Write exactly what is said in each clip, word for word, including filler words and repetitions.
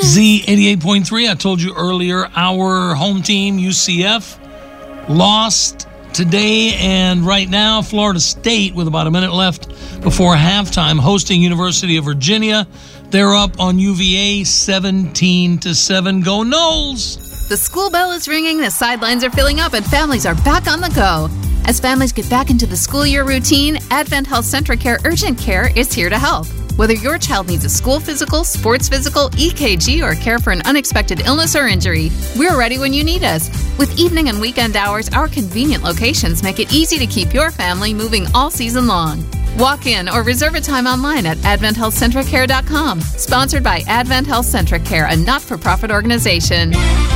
Z eighty-eight point three, I told you earlier, our home team, U C F, lost today, and right now, Florida State, with about a minute left before halftime, hosting University of Virginia. They're up on U V A seventeen to seven. Go Noles! The school bell is ringing, the sidelines are filling up, and families are back on the go. As families get back into the school year routine, Advent Health Centracare Urgent Care is here to help. Whether your child needs a school physical, sports physical, E K G, or care for an unexpected illness or injury, we're ready when you need us. With evening and weekend hours, our convenient locations make it easy to keep your family moving all season long. Walk in or reserve a time online at advent health centracare dot com. Sponsored by Advent Health Centracare, a not-for-profit organization.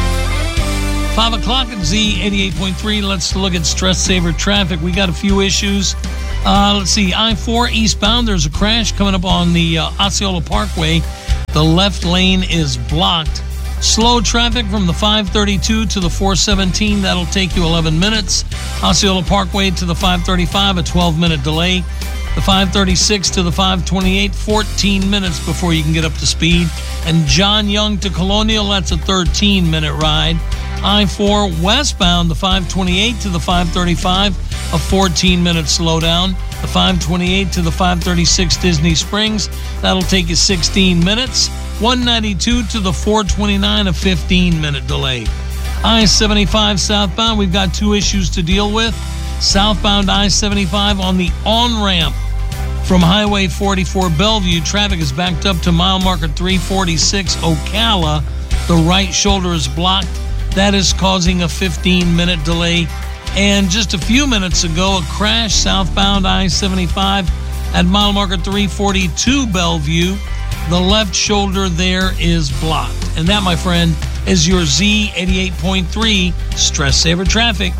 five o'clock at Z eighty-eight point three. Let's look at stress saver traffic. We got a few issues. Uh, let's see, I four eastbound, there's a crash coming up on the uh, Osceola Parkway. The left lane is blocked. Slow traffic from the five thirty-two to the four seventeen. That'll take you eleven minutes. Osceola Parkway to the five thirty-five, a twelve-minute delay. The five thirty-six to the five twenty-eight, fourteen minutes before you can get up to speed. And John Young to Colonial, that's a thirteen-minute ride. I four westbound, the five twenty-eight to the five thirty-five, a fourteen-minute slowdown. The five twenty-eight to the five thirty-six Disney Springs, that'll take you sixteen minutes. one ninety-two to the four twenty-nine, a fifteen-minute delay. I seventy-five southbound, we've got two issues to deal with. Southbound I seventy-five on the on-ramp from Highway forty-four Bellevue, traffic is backed up to mile marker three forty-six Ocala. The right shoulder is blocked. That is causing a fifteen-minute delay. And just a few minutes ago, a crash southbound I seventy-five at mile marker three forty-two Bellevue. The left shoulder there is blocked. And that, my friend, is your Z eighty-eight point three Stress Saver Traffic.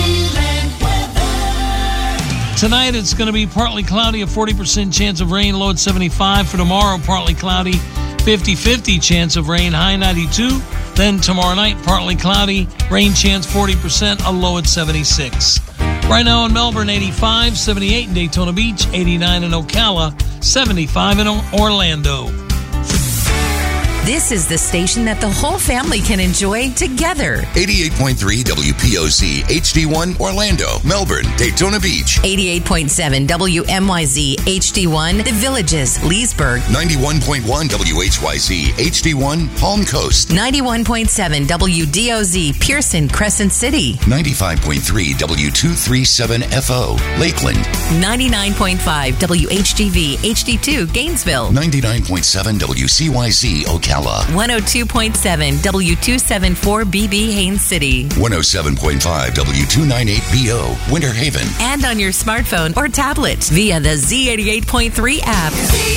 Tonight, it's going to be partly cloudy, a forty percent chance of rain, low at seventy-five. For tomorrow, partly cloudy, fifty-fifty chance of rain, high ninety-two. Then tomorrow night, partly cloudy, rain chance forty percent, a low at seventy-six. Right now in Melbourne, eighty-five, seventy-eight in Daytona Beach, eighty-nine in Ocala, seventy-five in Orlando. This is the station that the whole family can enjoy together. eighty-eight point three W P O C H D one Orlando, Melbourne, Daytona Beach. eighty-eight point seven W M Y Z H D one The Villages, Leesburg. ninety-one point one W H Y Z H D one Palm Coast. ninety-one point seven W D O Z Pearson, Crescent City. ninety-five point three W two thirty-seven F O Lakeland. ninety-nine point five W H G V H D two Gainesville. ninety-nine point seven W C Y Z Ocala. one oh two point seven W two seventy-four B B Haines City. one oh seven point five W two ninety-eight B O Winter Haven. And on your smartphone or tablet via the Z eighty-eight point three app.